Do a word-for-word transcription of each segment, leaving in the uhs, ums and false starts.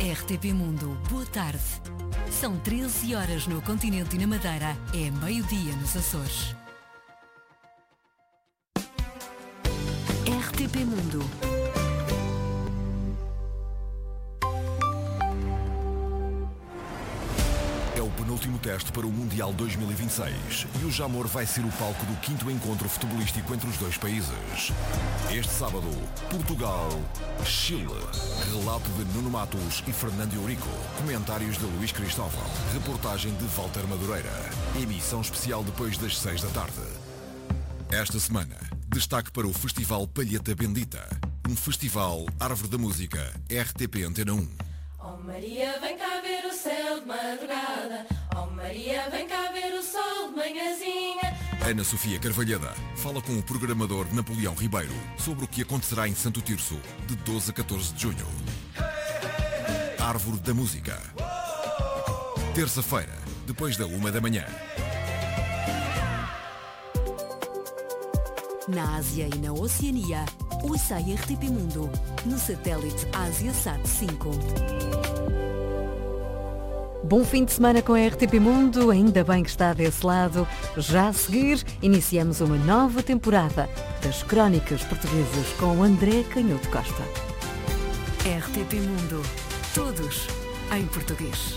R T P Mundo, boa tarde. São treze horas no continente e na Madeira, é meio-dia nos Açores. R T P Mundo. É o penúltimo teste para o Mundial dois mil e vinte e seis e o Jamor vai ser o palco do quinto encontro futebolístico entre os dois países. Este sábado, Portugal, Chile. Relato de Nuno Matos e Fernando Eurico. Comentários de Luís Cristóvão. Reportagem de Walter Madureira. Emissão especial depois das seis da tarde. Esta semana, destaque para o Festival Palheta Bendita. Um festival Árvore da Música, R T P Antena um. Oh Maria, vem cá ver o céu de madrugada. Oh Maria, vem cá ver o sol de manhãzinha. Ana Sofia Carvalhada fala com o programador Napoleão Ribeiro sobre o que acontecerá em Santo Tirso de doze a catorze de junho. Árvore da Música. Terça-feira, depois da uma da manhã. Na Ásia e na Oceania, ouça a R T P Mundo, no satélite AsiaSat cinco. Bom fim de semana com a R T P Mundo, ainda bem que está desse lado. Já a seguir, iniciamos uma nova temporada das Crónicas Portuguesas com André Canhoto Costa. R T P Mundo, todos em português.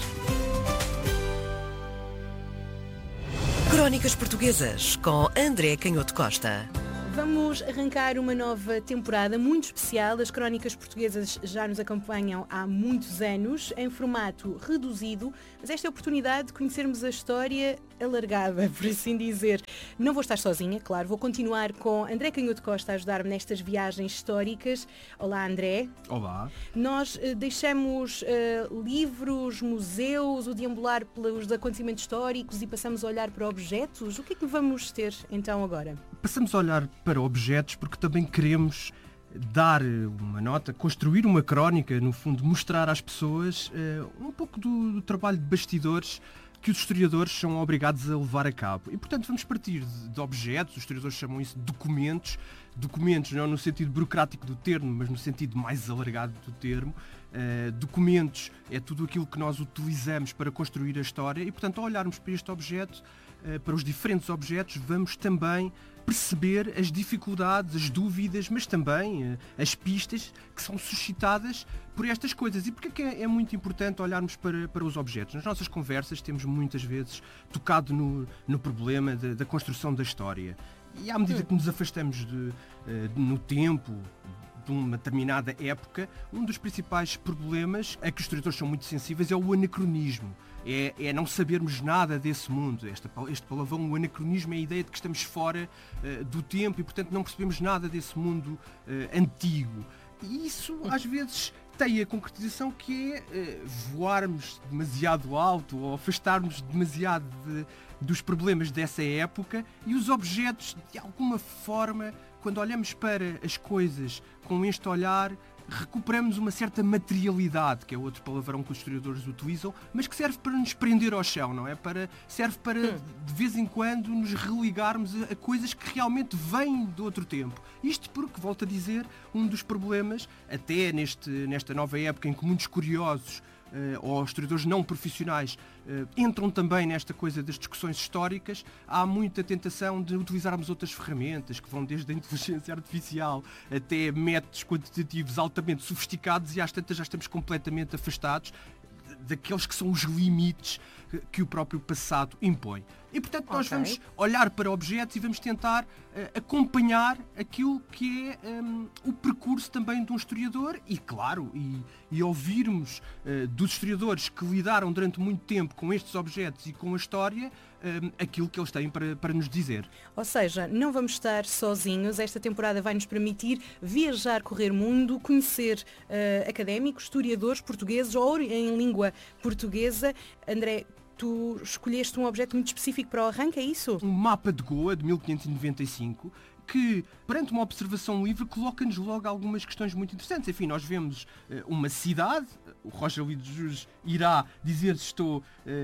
Crónicas Portuguesas com André Canhoto Costa. Vamos arrancar uma nova temporada muito especial. As Crónicas Portuguesas já nos acompanham há muitos anos, em formato reduzido, mas esta é a oportunidade de conhecermos a história alargada, por assim dizer. Não vou estar sozinha, claro, vou continuar com André Canhoto Costa a ajudar-me nestas viagens históricas. Olá, André. Olá. Nós uh, deixamos uh, livros, museus, o deambular pelos acontecimentos históricos e passamos a olhar para objetos. O que é que vamos ter então agora? Passamos a olhar para objetos porque também queremos dar uma nota, construir uma crónica, no fundo, mostrar às pessoas uh, um pouco do, do trabalho de bastidores que os historiadores são obrigados a levar a cabo. E, portanto, vamos partir de, de objetos, os historiadores chamam isso de documentos, documentos não no sentido burocrático do termo, mas no sentido mais alargado do termo. Uh, documentos é tudo aquilo que nós utilizamos para construir a história e, portanto, ao olharmos para este objeto, uh, para os diferentes objetos, vamos também perceber as dificuldades, as dúvidas, mas também uh, as pistas que são suscitadas por estas coisas. E porque é que é, é muito importante olharmos para, para os objetos? Nas nossas conversas temos muitas vezes tocado no, no problema de, da construção da história. E à medida que nos afastamos de, uh, no tempo, de uma determinada época, um dos principais problemas a que os historiadores são muito sensíveis é o anacronismo. É, é não sabermos nada desse mundo. Este, este palavrão, o anacronismo, é a ideia de que estamos fora uh, do tempo e, portanto, não percebemos nada desse mundo uh, antigo. E isso, às vezes, tem a concretização que é uh, voarmos demasiado alto ou afastarmos demasiado de, dos problemas dessa época e os objetos, de alguma forma, quando olhamos para as coisas com este olhar, recuperamos uma certa materialidade, que é outro palavrão que os historiadores utilizam, mas que serve para nos prender ao chão, não é? Para, serve para, de vez em quando, nos religarmos a, a coisas que realmente vêm de outro tempo. Isto porque, volto a dizer, um dos problemas, até neste, nesta nova época em que muitos curiosos Uh, ou historiadores não profissionais uh, entram também nesta coisa das discussões históricas, há muita tentação de utilizarmos outras ferramentas que vão desde a inteligência artificial até métodos quantitativos altamente sofisticados e às tantas já estamos completamente afastados daqueles que são os limites que o próprio passado impõe. E, portanto, nós okay. vamos olhar para objetos e vamos tentar uh, acompanhar aquilo que é um, o percurso também de um historiador e, claro, e, e ouvirmos uh, dos historiadores que lidaram durante muito tempo com estes objetos e com a história um, aquilo que eles têm para, para nos dizer. Ou seja, não vamos estar sozinhos. Esta temporada vai nos permitir viajar, correr mundo, conhecer uh, académicos, historiadores portugueses ou em língua portuguesa. André, tu escolheste um objeto muito específico para o arranque, é isso? Um mapa de Goa, de mil quinhentos e noventa e cinco, que, perante uma observação livre, coloca-nos logo algumas questões muito interessantes. Enfim, nós vemos uh, uma cidade, o Roger Luís de Jus irá dizer se estou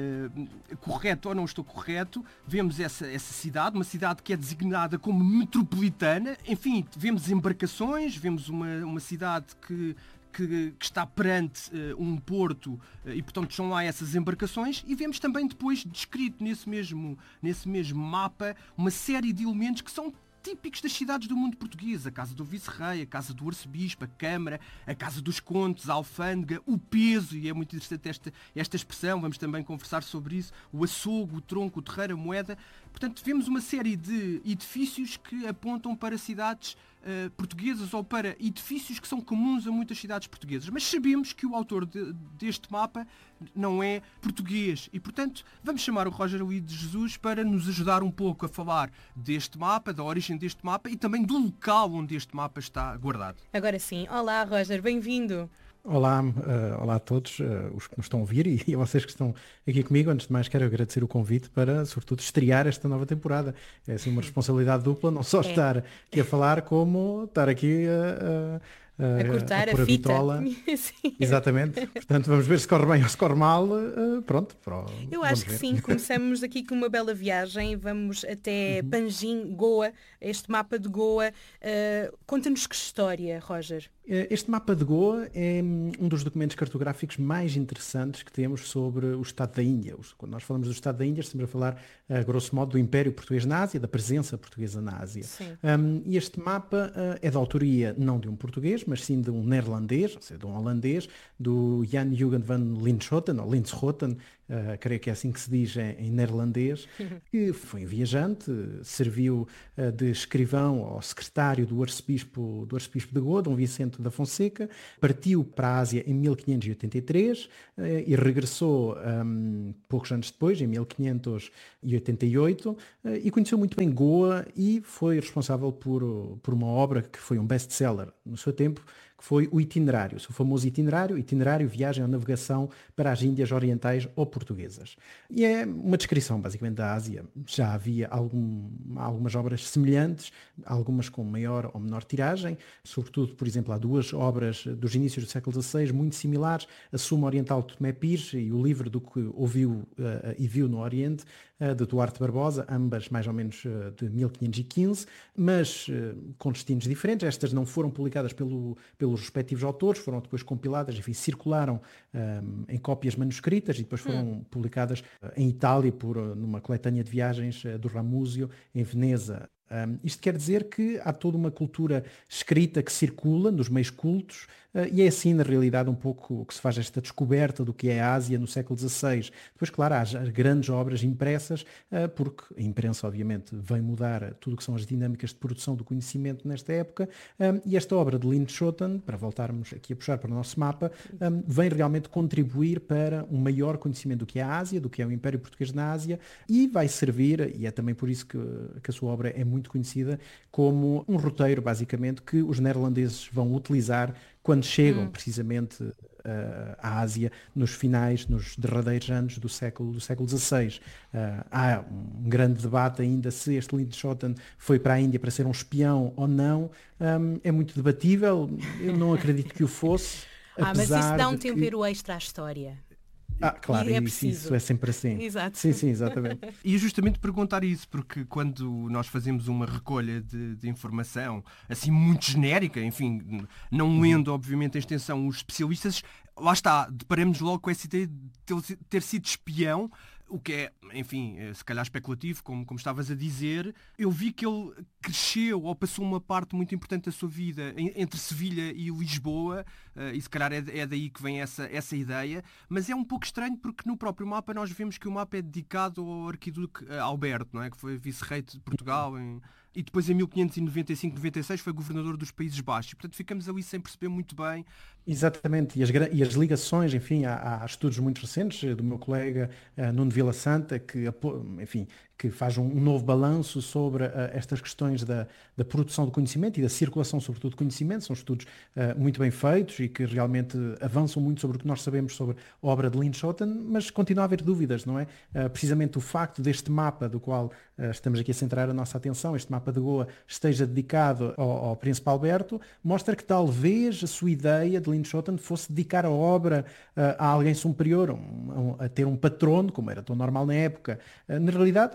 uh, correto ou não estou correto, vemos essa, essa cidade, uma cidade que é designada como metropolitana, enfim, vemos embarcações, vemos uma, uma cidade que que, que está perante uh, um porto uh, e, portanto, são lá essas embarcações, e vemos também depois descrito nesse mesmo, nesse mesmo mapa uma série de elementos que são típicos das cidades do mundo português: a casa do vice-rei, a casa do arcebispo, a câmara, a casa dos condes, a alfândega, o peso, e é muito interessante esta, esta expressão, vamos também conversar sobre isso, o açougue, o tronco, o terreiro, a moeda. Portanto, vemos uma série de edifícios que apontam para cidades uh, portuguesas ou para edifícios que são comuns a muitas cidades portuguesas. Mas sabemos que o autor de, deste mapa não é português e, portanto, vamos chamar o Roger Luís de Jesus para nos ajudar um pouco a falar deste mapa, da origem deste mapa e também do local onde este mapa está guardado. Agora sim. Olá, Roger, bem-vindo. Olá, uh, olá a todos, uh, os que nos estão a ouvir e, e a vocês que estão aqui comigo. Antes de mais, quero agradecer o convite para, sobretudo, estrear esta nova temporada. É assim uma responsabilidade dupla, não só é. estar aqui a falar, como estar aqui a... a A, a cortar a, a fita. Exatamente. Portanto, vamos ver se corre bem ou se corre mal. Uh, pronto. Pro, Eu acho que ver. sim. Começamos aqui com uma bela viagem. Vamos até uhum. Panjim, Goa, este mapa de Goa. Uh, conta-nos que história, Roger. Este mapa de Goa é um dos documentos cartográficos mais interessantes que temos sobre o Estado da Índia. Quando nós falamos do Estado da Índia, estamos a falar, a grosso modo, do Império Português na Ásia, da presença portuguesa na Ásia. Um, e este mapa uh, é de autoria não de um português, mas sim de um neerlandês, ou seja, de um holandês, do Jan Huygen van Linschoten, ou Linschoten, Uh, creio que é assim que se diz em, em neerlandês, que foi um viajante, serviu uh, de escrivão ao secretário do arcebispo, do arcebispo de Goa, Dom Vicente da Fonseca, partiu para a Ásia em mil quinhentos e oitenta e três uh, e regressou um, poucos anos depois, em mil quinhentos e oitenta e oito, uh, e conheceu muito bem Goa e foi responsável por, por uma obra que foi um best-seller no seu tempo, que foi o Itinerário, o seu famoso itinerário, itinerário, viagem ou navegação para as Índias Orientais ou Portuguesas. E é uma descrição, basicamente, da Ásia. Já havia algum, algumas obras semelhantes, algumas com maior ou menor tiragem, sobretudo, por exemplo, há duas obras dos inícios do século dezasseis muito similares, a Suma Oriental de Tomé Pires e o livro do que ouviu uh, e viu no Oriente, uh, de Duarte Barbosa, ambas mais ou menos uh, de mil quinhentos e quinze, mas uh, com destinos diferentes. Estas não foram publicadas pelo, pelos respectivos autores, foram depois compiladas, enfim, circularam um, em cópias manuscritas e depois foram hum. publicadas uh, em Itália por, uh, numa coletânea de viagens uh, do Ramúzio, em Veneza. Um, isto quer dizer que há toda uma cultura escrita que circula nos meios cultos uh, e é assim, na realidade, um pouco que se faz esta descoberta do que é a Ásia no século dezasseis. Depois, claro, há as grandes obras impressas, uh, porque a imprensa, obviamente, vem mudar tudo o que são as dinâmicas de produção do conhecimento nesta época, um, e esta obra de Linschoten, para voltarmos aqui a puxar para o nosso mapa, um, vem realmente contribuir para um maior conhecimento do que é a Ásia, do que é o Império Português na Ásia, e vai servir, e é também por isso que, que a sua obra é muito muito conhecida, como um roteiro, basicamente, que os neerlandeses vão utilizar quando chegam hum. precisamente uh, à Ásia nos finais, nos derradeiros anos do século do século dezasseis. Uh, há um grande debate ainda se este Linschoten foi para a Índia para ser um espião ou não. Um, é muito debatível, eu não acredito que o fosse. Ah, mas isso dá um tempero que... extra à história. Ah, claro, é isso, isso é sempre assim. Exato. Sim, sim, exatamente. E justamente perguntar isso, porque quando nós fazemos uma recolha de, de informação assim muito genérica, enfim, não lendo obviamente em extensão os especialistas, lá está, deparamos logo com essa ideia de ter, ter sido espião, o que é, enfim, se calhar especulativo, como, como estavas a dizer. Eu vi que ele cresceu ou passou uma parte muito importante da sua vida entre Sevilha e Lisboa, e se calhar é, é daí que vem essa, essa ideia, mas é um pouco estranho porque no próprio mapa nós vemos que o mapa é dedicado ao arquiduque Alberto, não é? Que foi vice-rei de Portugal em... e depois em mil quinhentos e noventa e cinco, noventa e seis foi governador dos Países Baixos. Portanto, ficamos ali sem perceber muito bem. Exatamente, e as, e as ligações, enfim, há, há estudos muito recentes do meu colega uh, Nuno Vila Santa, que, enfim, que faz um, um novo balanço sobre uh, estas questões da, da produção de conhecimento e da circulação, sobretudo, de conhecimento. São estudos uh, muito bem feitos e que realmente avançam muito sobre o que nós sabemos sobre a obra de Linschoten, mas continua a haver dúvidas, não é? Uh, precisamente o facto deste mapa, do qual uh, estamos aqui a centrar a nossa atenção, este mapa de Goa, esteja dedicado ao, ao Príncipe Alberto, mostra que talvez a sua ideia de Linschoten fosse dedicar a obra uh, a alguém superior, um, um, a ter um patrono, como era tão normal na época. Uh, na realidade,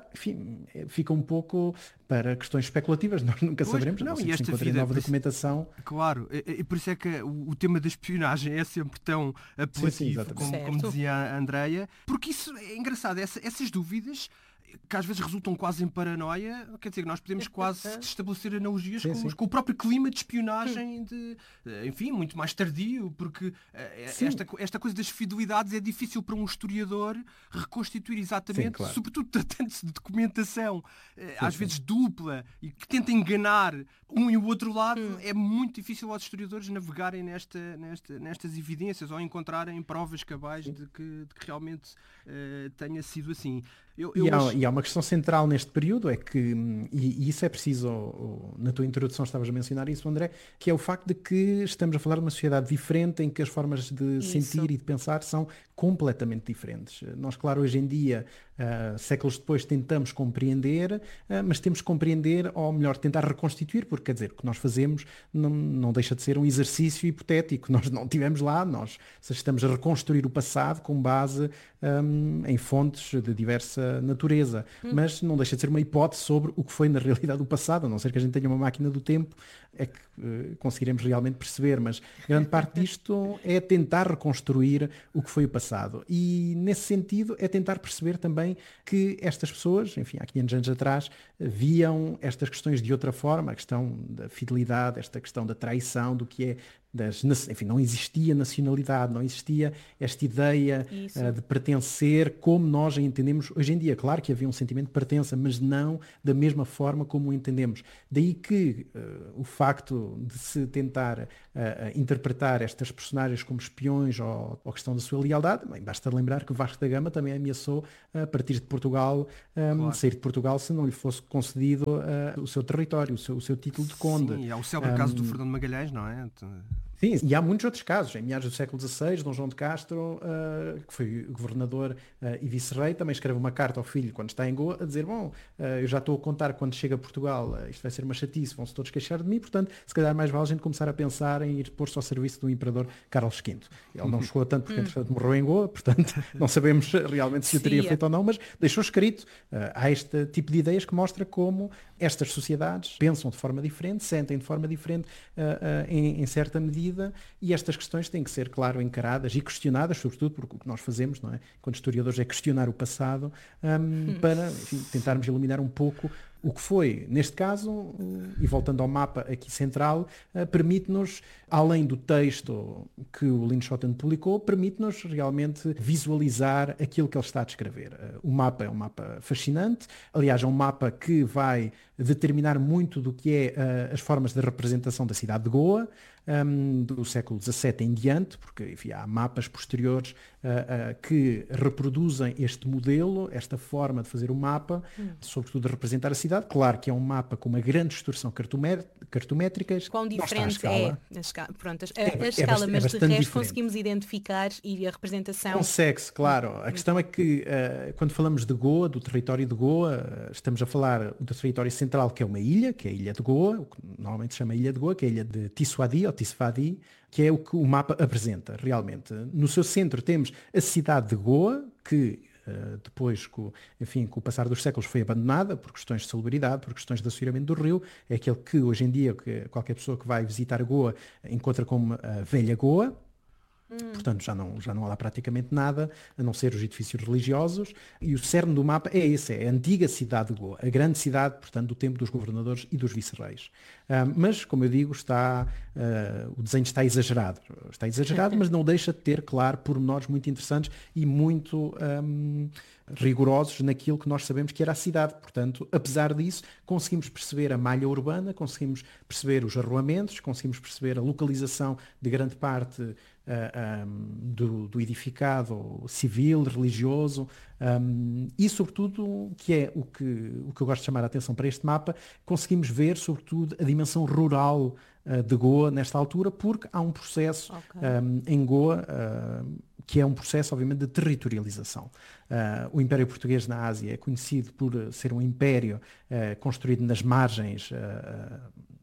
enfim, fica um pouco para questões especulativas, nós nunca Pois, saberemos, não, não sei e se esta encontrem vida, nova por isso- documentação. Claro, e, e por isso é que o, o tema da espionagem é sempre tão apelativo, exatamente. como, como Certo. dizia a Andreia, porque isso é engraçado, essa- essas dúvidas que às vezes resultam quase em paranoia, quer dizer, nós podemos quase estabelecer analogias Sim, com, sim. os- com o próprio clima de espionagem, de, eh, enfim, muito mais tardio, porque eh, Sim. esta, co- esta coisa das fidelidades é difícil para um historiador reconstituir exatamente, Sim, claro. sobretudo tratando-se de documentação, eh, às vezes dupla, e que tenta enganar um e o outro lado, é muito difícil aos historiadores navegarem nesta, nesta, nestas evidências ou encontrarem provas cabais de que, de que realmente eh, tenha sido assim. Eu, eu E há, acho- e há uma questão central neste período, é que, hum, e, e isso é preciso, oh, oh, na tua introdução estavas a mencionar isso, André, que é o facto de que estamos a falar de uma sociedade diferente em que as formas de Isso. sentir e de pensar são completamente diferentes. Nós, claro, hoje em dia, ah, séculos depois, tentamos compreender, ah, mas temos que compreender, ou melhor, tentar reconstituir, porque quer dizer, o que nós fazemos não, não deixa de ser um exercício hipotético. Nós não estivemos lá, nós estamos a reconstruir o passado com base hum, em fontes de diversa natureza, mas não deixa de ser uma hipótese sobre o que foi na realidade o passado, a não ser que a gente tenha uma máquina do tempo, é que eh, conseguiremos realmente perceber, mas grande parte disto é tentar reconstruir o que foi o passado. E nesse sentido é tentar perceber também que estas pessoas, enfim, há quinhentos anos atrás, eh, viam estas questões de outra forma, a questão da fidelidade, esta questão da traição, do que é das, enfim, não existia nacionalidade, não existia esta ideia Isso. uh, de pertencer como nós a entendemos hoje em dia. Claro que havia um sentimento de pertença, mas não da mesma forma como o entendemos. Daí que uh, o facto de se tentar uh, uh, interpretar estas personagens como espiões ou, ou questão da sua lealdade, bem, basta lembrar que Vasco da Gama também ameaçou, uh, a partir de Portugal, um, Claro. sair de Portugal se não lhe fosse concedido uh, o seu território, o seu, o seu título de conde. Sim, é o célebre caso do Fernando Magalhães, não é? Então, Sim, e há muitos outros casos. Em meados do século dezasseis, Dom João de Castro, uh, que foi governador uh, e vice-rei, também escreve uma carta ao filho quando está em Goa a dizer, bom, uh, eu já estou a contar quando chega a Portugal, uh, isto vai ser uma chatice, vão-se todos queixar de mim, portanto, se calhar mais vale a gente começar a pensar em ir pôr-se ao serviço do imperador Carlos quinto. Ele não chegou a tanto porque, entretanto, morreu em Goa, portanto, não sabemos realmente se o teria Sim, é. feito ou não, mas deixou escrito. Uh, há este tipo de ideias que mostra como estas sociedades pensam de forma diferente, sentem de forma diferente uh, uh, em, em certa medida, e estas questões têm que ser, claro, encaradas e questionadas, sobretudo porque o que nós fazemos, não é, quando historiadores, é questionar o passado, um, para, enfim, tentarmos iluminar um pouco o que foi. Neste caso, uh, e voltando ao mapa aqui central, uh, permite-nos, além do texto que o Lynn Schotten publicou, permite-nos realmente visualizar aquilo que ele está a descrever. Uh, o mapa é um mapa fascinante, aliás, é um mapa que vai determinar muito do que é uh, as formas de representação da cidade de Goa, um, do século dezassete em diante, porque enfim, há mapas posteriores uh, uh, que reproduzem este modelo, esta forma de fazer o mapa, hum. sobretudo de representar a cidade. Claro que é um mapa com uma grande distorção cartométrica. Quão diferente é a escala, pronto, a, é, a escala, é mas bastante de resto diferente. Conseguimos identificar e a representação... Consegue-se, claro. A questão é que uh, quando falamos de Goa, do território de Goa, uh, estamos a falar do território central, que é uma ilha, que é a ilha de Goa, o que normalmente se chama ilha de Goa, que é a ilha de Tissuadi ou Tisfadi, que é o que o mapa apresenta realmente. No seu centro temos a cidade de Goa, que uh, depois, com, enfim, com o passar dos séculos foi abandonada por questões de salubridade, por questões de assoreamento do rio. É aquele que hoje em dia que qualquer pessoa que vai visitar Goa encontra como a velha Goa. Hum. Portanto, já não, já não há lá praticamente nada, a não ser os edifícios religiosos, e o cerne do mapa é esse, é a antiga cidade de Goa, a grande cidade, portanto, do tempo dos governadores e dos vice-reis. Uh, mas, como eu digo, está, uh, o desenho está exagerado, está exagerado, mas não deixa de ter, claro, pormenores muito interessantes e muito um, rigorosos naquilo que nós sabemos que era a cidade. Portanto, apesar disso, conseguimos perceber a malha urbana, conseguimos perceber os arruamentos, conseguimos perceber a localização de grande parte Uh, um, do, do edificado civil, religioso, um, e sobretudo, que é o que, o que eu gosto de chamar a atenção para este mapa, conseguimos ver sobretudo a dimensão rural uh, de Goa nesta altura, porque há um processo okay. um, em Goa uh, que é um processo, obviamente, de territorialização. Uh, o Império Português na Ásia é conhecido por ser um império uh, construído nas margens uh,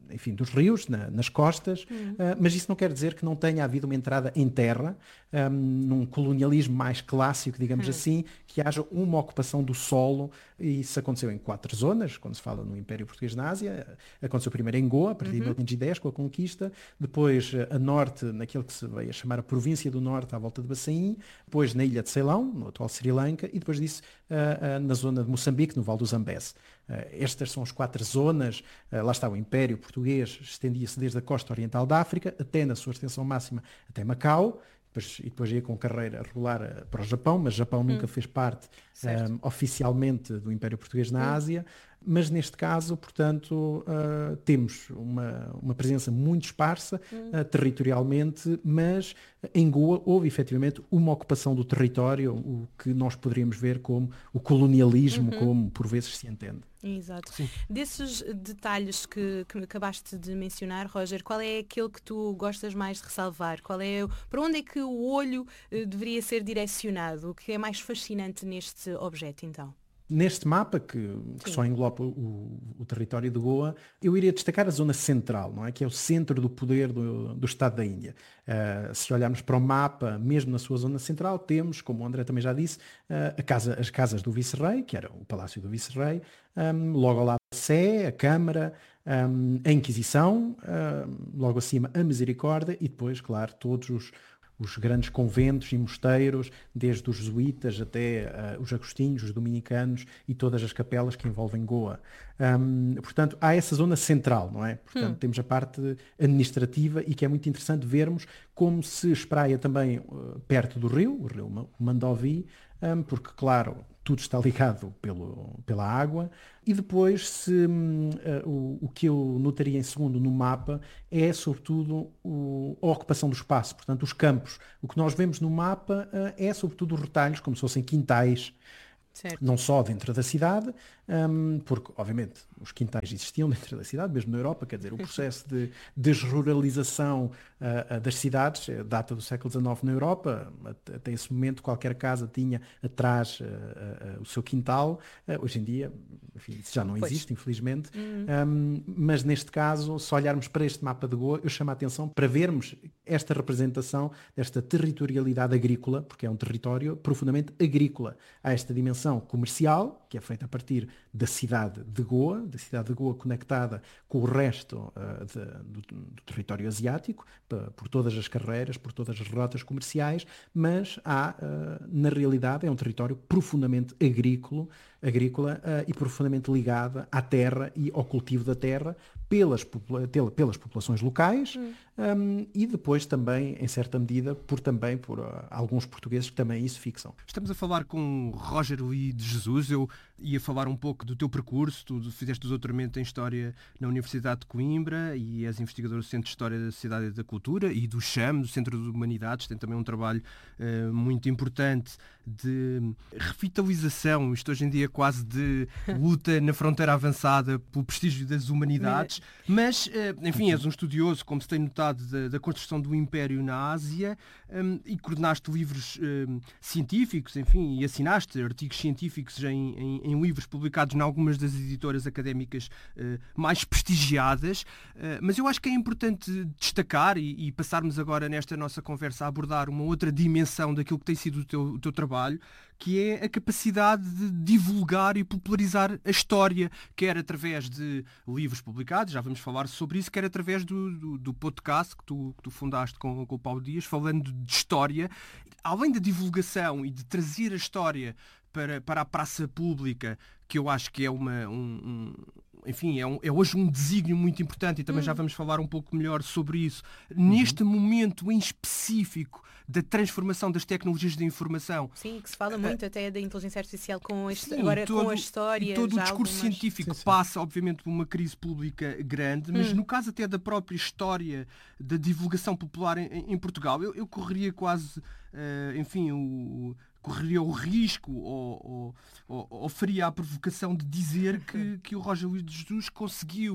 enfim, dos rios, na, nas costas, uhum. uh, mas isso não quer dizer que não tenha havido uma entrada em terra, um, num colonialismo mais clássico, digamos uhum. assim, que haja uma ocupação do solo, e isso aconteceu em quatro zonas, quando se fala no Império Português na Ásia. Aconteceu primeiro em Goa, a partir uhum. de mil quinhentos e dez, com a conquista, depois a norte, naquilo que se veio a chamar a província do norte, à volta de Bassaim, depois na ilha de Ceilão, no atual Sri Lanka, e depois disso uh, uh, na zona de Moçambique, no Val do Zambeze. Uh, estas são as quatro zonas. Uh, lá está o Império Português, estendia-se desde a costa oriental da África até, na sua extensão máxima, até Macau, depois, e depois ia com carreira regular uh, para o Japão, mas o Japão hum. nunca fez parte um, oficialmente do Império Português na hum. Ásia. Mas neste caso, portanto, uh, temos uma, uma presença muito esparsa hum. uh, territorialmente, mas em Goa houve efetivamente uma ocupação do território, o que nós poderíamos ver como o colonialismo, uhum. como por vezes se entende. Exato. Sim. Desses detalhes que, que acabaste de mencionar, Roger, qual é aquele que tu gostas mais de ressalvar? Qual é, para onde é que o olho uh, deveria ser direcionado? O que é mais fascinante neste objeto, então? Neste mapa, que, que só engloba o, o território de Goa, eu iria destacar a zona central, não é? Que é o centro do poder do, do Estado da Índia. Uh, se olharmos para o mapa, mesmo na sua zona central, temos, como o André também já disse, uh, a casa, as casas do vice-rei, que era o Palácio do Vice-Rei, um, logo ao lado a Sé, a Câmara, um, a Inquisição, um, logo acima a Misericórdia e depois, claro, todos os os grandes conventos e mosteiros, desde os jesuítas até uh, os agostinhos, os dominicanos e todas as capelas que envolvem Goa. Um, portanto, há essa zona central, não é? Portanto, hum. temos a parte administrativa e que é muito interessante vermos como se espraia também uh, perto do rio, o rio Mandovi, um, porque, claro, tudo está ligado pelo, pela água. E depois, se, uh, o, o que eu notaria em segundo no mapa é, sobretudo, o, a ocupação do espaço, portanto, os campos. O que nós vemos no mapa uh, é, sobretudo, os retalhos, como se fossem quintais, certo. Não só dentro da cidade, um, porque, obviamente, os quintais existiam dentro da cidade, mesmo na Europa, quer dizer, o processo de desruralização uh, das cidades data do século dezenove na Europa. Até, até esse momento, qualquer casa tinha atrás uh, uh, uh, o seu quintal. Uh, hoje em dia, enfim, isso já não pois. existe, infelizmente. Uhum. Um, mas, neste caso, se olharmos para este mapa de Goa, eu chamo a atenção para vermos esta representação desta territorialidade agrícola, porque é um território profundamente agrícola. Há esta dimensão comercial, que é feita a partir da cidade de Goa, da cidade de Goa conectada com o resto uh, de, do, do território asiático, p- por todas as carreiras, por todas as rotas comerciais, mas há, uh, na realidade, é um território profundamente agrícola, agrícola uh, e profundamente ligada à terra e ao cultivo da terra pelas, popula- pelas populações locais hum. um, e depois também, em certa medida, por também por uh, alguns portugueses que também isso fixam. Estamos a falar com Roger Lee de Jesus. Eu ia falar um pouco do teu percurso. Tu fizeste o doutoramento em História na Universidade de Coimbra e és investigador do Centro de História da Sociedade e da Cultura e do CHAM, do Centro de Humanidades. Tem também um trabalho uh, muito importante de revitalização, isto hoje em dia quase de luta na fronteira avançada pelo prestígio das humanidades, mas, uh, enfim, és um estudioso, como se tem notado, da, da construção do Império na Ásia um, e coordenaste livros um, científicos, enfim, e assinaste artigos científicos em, em, em livros publicados em algumas das editoras académicas uh, mais prestigiadas, uh, mas eu acho que é importante destacar e, e passarmos agora nesta nossa conversa a abordar uma outra dimensão daquilo que tem sido o teu, o teu trabalho, que é a capacidade de divulgar e popularizar a história, quer através de livros publicados, já vamos falar sobre isso, quer através do, do, do podcast que tu, que tu fundaste com, com o Paulo Dias, falando de história. Além da divulgação e de trazer a história para, para a praça pública, que eu acho que é uma... Um, um, enfim, é, um, é hoje um desígnio muito importante e também hum. já vamos falar um pouco melhor sobre isso. Uhum. Neste momento em específico da transformação das tecnologias de informação. Sim, que se fala muito uh, até da inteligência artificial com este, sim, agora todo, com a história. E todo o discurso algumas... científico sim, sim. passa, obviamente, por uma crise pública grande, mas hum. no caso até da própria história da divulgação popular em, em Portugal, eu, eu correria quase, uh, enfim, o... correria o risco ou, ou, ou, ou faria a provocação de dizer que, que o Roger Luís de Jesus conseguiu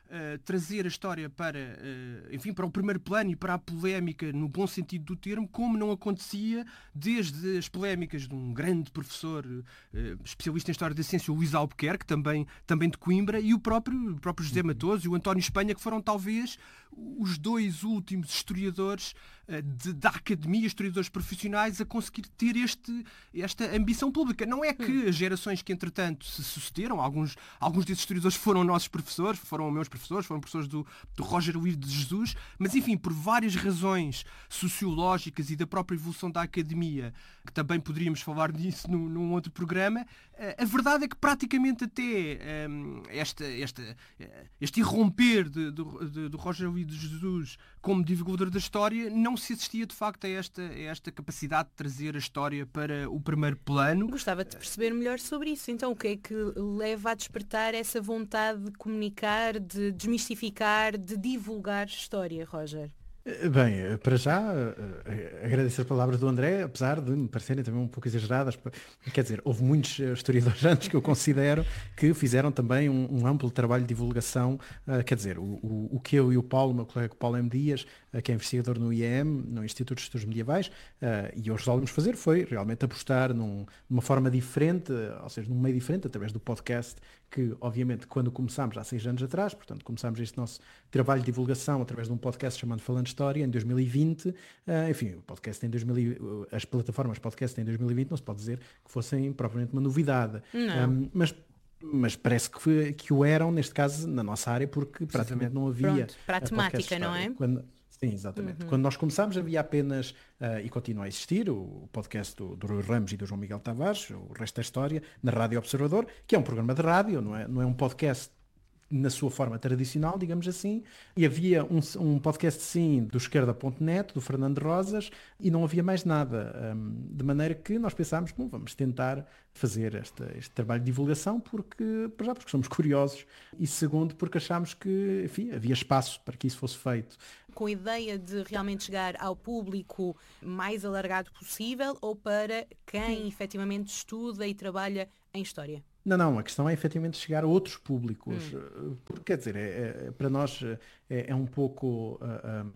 uh, trazer a história para, uh, enfim, para o primeiro plano e para a polémica no bom sentido do termo, como não acontecia desde as polémicas de um grande professor uh, especialista em História da Ciência, o Luís Albuquerque, também, também de Coimbra, e o próprio, o próprio José Matoso e o António Espanha, que foram talvez os dois últimos historiadores uh, de, da academia, historiadores profissionais, a conseguir ter este, esta ambição pública. Não é que as gerações que, entretanto, se sucederam, alguns, alguns desses historiadores foram nossos professores, foram meus professores, foram professores do, do Roger Luís de Jesus, mas, enfim, por várias razões sociológicas e da própria evolução da academia, que também poderíamos falar disso num, num outro programa, uh, a verdade é que praticamente até um, esta, esta, uh, este irromper de, de, de, de Roger Luís de Jesus como divulgador da história, não se assistia de facto a esta, a esta capacidade de trazer a história para o primeiro plano. Gostava de perceber melhor sobre isso. Então, o que é que leva a despertar essa vontade de comunicar, de desmistificar, de divulgar história, Roger? Bem, para já, agradeço as palavras do André, apesar de me parecerem também um pouco exageradas. Quer dizer, houve muitos historiadores antes que eu considero que fizeram também um, um amplo trabalho de divulgação. Quer dizer, o, o, o que eu e o Paulo, meu colega Paulo M. Dias, que é investigador no I E M, no Instituto de Estudos Medievais, e hoje resolvemos fazer foi realmente apostar num, numa forma diferente, ou seja, num meio diferente, através do podcast, que obviamente quando começámos há seis anos atrás, portanto começámos este nosso trabalho de divulgação através de um podcast chamado Falando História em dois mil e vinte, uh, enfim, o podcast em dois mil e, as plataformas podcast em dois mil e vinte não se pode dizer que fossem propriamente uma novidade, um, mas mas parece que, foi, que o eram neste caso na nossa área, porque praticamente não havia. Pronto, para a temática, não é? Quando, sim, exatamente. Uhum. Quando nós começámos havia apenas, uh, e continua a existir, o podcast do, do Rui Ramos e do João Miguel Tavares, o Resto da História, na Rádio Observador, que é um programa de rádio, não é, não é um podcast na sua forma tradicional, digamos assim, e havia um, um podcast sim do esquerda ponto net, do Fernando Rosas, e não havia mais nada, um, de maneira que nós pensámos, bom, vamos tentar fazer esta, este trabalho de divulgação, porque, já porque somos curiosos, e segundo, porque achámos que, enfim, havia espaço para que isso fosse feito. Com a ideia de realmente chegar ao público mais alargado possível, ou para quem sim. efetivamente estuda e trabalha em História? Não, não, a questão é efetivamente chegar a outros públicos, hum. porque quer dizer, é, é, para nós é, é um pouco uh,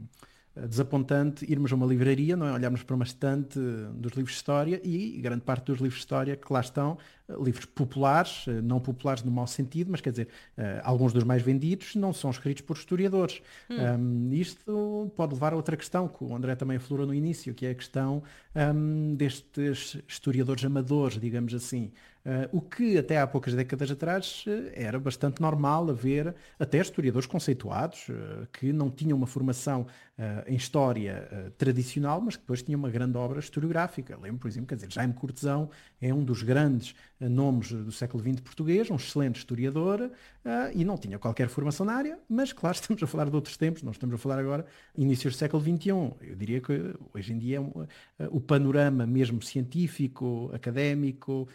um, desapontante irmos a uma livraria, não é? Olharmos para uma estante dos livros de História e grande parte dos livros de História que lá estão, livros populares, não populares no mau sentido, mas quer dizer, uh, alguns dos mais vendidos não são escritos por historiadores. Hum. Um, isto pode levar a outra questão, que o André também aflorou no início, que é a questão um, destes historiadores amadores, digamos assim. Uh, o que até há poucas décadas atrás uh, era bastante normal haver até historiadores conceituados uh, que não tinham uma formação uh, em história uh, tradicional, mas que depois tinham uma grande obra historiográfica. Lembro, por exemplo, quer dizer, Jaime Cortesão é um dos grandes uh, nomes do século vinte português, um excelente historiador, uh, e não tinha qualquer formação na área, mas claro, estamos a falar de outros tempos, não estamos a falar agora inícios do século vinte e um. Eu diria que hoje em dia um, uh, o panorama mesmo científico, académico,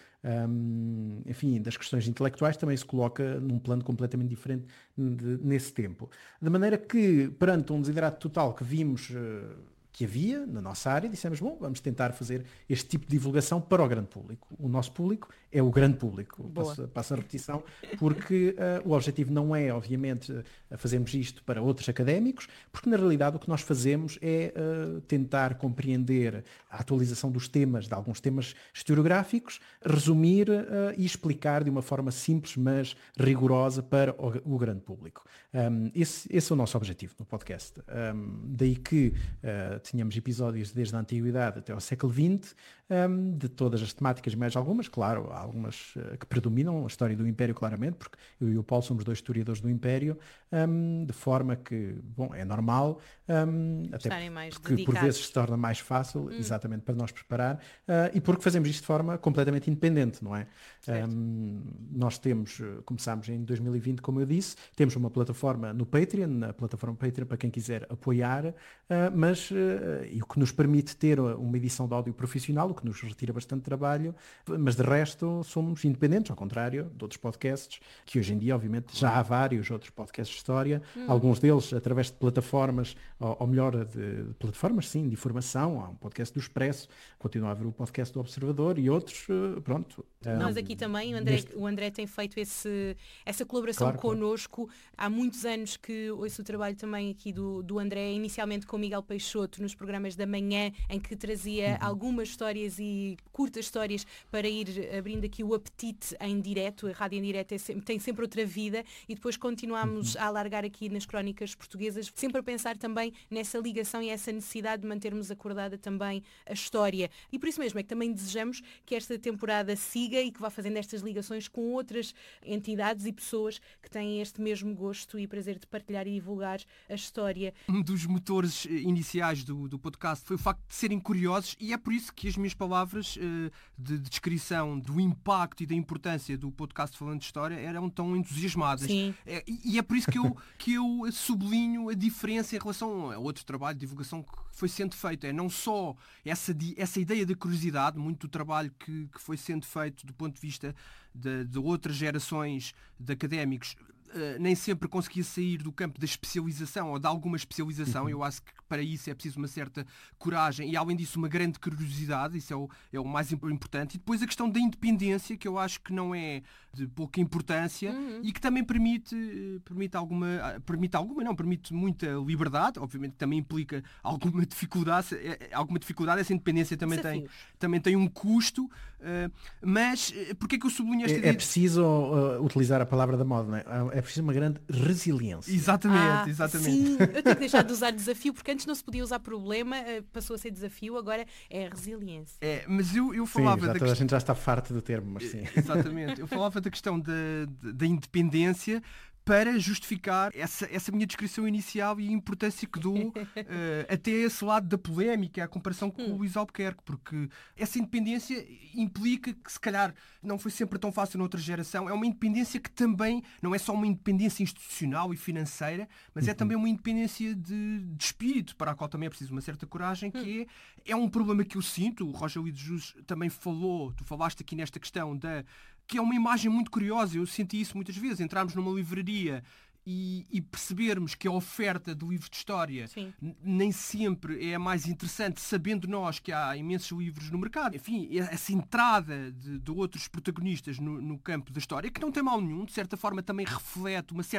Um, enfim, das questões intelectuais também se coloca num plano completamente diferente de, nesse tempo. De maneira que, perante um desidrato total que vimos uh, que havia na nossa área, dissemos, bom, vamos tentar fazer este tipo de divulgação para o grande público. O nosso público é o grande público, passo, passo a repetição, porque uh, o objetivo não é, obviamente, uh, fazermos isto para outros académicos, porque na realidade o que nós fazemos é uh, tentar compreender a atualização dos temas, de alguns temas historiográficos, resumir uh, e explicar de uma forma simples, mas rigorosa para o, o grande público. Um, esse, esse é o nosso objetivo no podcast. Um, daí que uh, tínhamos episódios desde a Antiguidade até ao século vinte, um, de todas as temáticas, mais algumas, claro, há algumas uh, que predominam, a história do Império claramente, porque eu e o Paulo somos dois historiadores do Império, um, de forma que, bom, é normal, um, até porque dedicados. Por vezes se torna mais fácil, hum. exatamente para nós preparar, uh, e porque fazemos isto de forma completamente independente, não é? Um, nós temos, começámos em dois mil e vinte, como eu disse, temos uma plataforma no Patreon, na plataforma Patreon para quem quiser apoiar, uh, mas uh, uh, e o que nos permite ter uma edição de áudio profissional, o que nos retira bastante trabalho, mas de resto somos independentes, ao contrário de outros podcasts, que hoje em dia, obviamente, já há vários outros podcasts de história, hum. alguns deles através de plataformas, ou, ou melhor, de, de plataformas, sim, de informação. Há um podcast do Expresso, continua a haver o podcast do Observador e outros, uh, pronto. Nós aqui também, o André, neste... o André tem feito esse, essa colaboração claro, connosco. Claro. Há muitos anos que ouço o trabalho também aqui do, do André, inicialmente com o Miguel Peixoto, nos programas da manhã, em que trazia uhum. algumas histórias e curtas histórias para ir abrindo aqui o apetite em direto. A rádio em direto é sempre, tem sempre outra vida, e depois continuamos uhum. a alargar aqui nas crónicas portuguesas, sempre a pensar também nessa ligação e essa necessidade de mantermos acordada também a história. E por isso mesmo é que também desejamos que esta temporada siga e que vá fazendo estas ligações com outras entidades e pessoas que têm este mesmo gosto e prazer de partilhar e divulgar a história. Um dos motores iniciais do, do podcast foi o facto de serem curiosos, e é por isso que as minhas palavras uh, de, de descrição do impacto e da importância do podcast Falando de História eram tão entusiasmadas. Sim. É, e é por isso que eu, que eu sublinho a diferença em relação a outro trabalho de divulgação que foi sendo feito. É não só essa, essa ideia da curiosidade, muito do trabalho que, que foi sendo feito do ponto de vista de, de outras gerações de académicos, Uh, nem sempre conseguia sair do campo da especialização ou de alguma especialização. Uhum. Eu acho que para isso é preciso uma certa coragem e, além disso, uma grande curiosidade. Isso é o, é o mais importante. E depois a questão da independência, que eu acho que não é de pouca importância uhum. e que também permite, permite alguma, permite alguma, não, permite muita liberdade. Obviamente também implica alguma dificuldade. Alguma dificuldade. Essa independência também, tem, também tem um custo. Uh, mas porquê é que eu sublinho esta é, ideia? É preciso uh, utilizar a palavra da moda, não é? É preciso uma grande resiliência. Exatamente, ah, exatamente. Sim, eu tenho que deixar de usar desafio, porque antes não se podia usar problema, passou a ser desafio, agora é resiliência. É, mas eu, eu falava sim, já da toda questão... a gente já está farta do termo, mas sim. Exatamente. Eu falava da questão da, da independência para justificar essa, essa minha descrição inicial e a importância que dou uh, até esse lado da polémica, a comparação com hum. o Luís Albuquerque, porque essa independência implica que, se calhar, não foi sempre tão fácil noutra geração. É uma independência que também não é só uma independência institucional e financeira, mas uhum. é também uma independência de, de espírito, para a qual também é preciso uma certa coragem, que hum. é, é um problema que eu sinto. O Roger Luís Jesus também falou, tu falaste aqui nesta questão da... que é uma imagem muito curiosa. Eu senti isso muitas vezes. Entrarmos numa livraria e, e percebermos que a oferta de livros de história n- nem sempre é a mais interessante, sabendo nós que há imensos livros no mercado. Enfim, essa entrada de, de outros protagonistas no, no campo da história, que não tem mal nenhum, de certa forma também reflete uma certa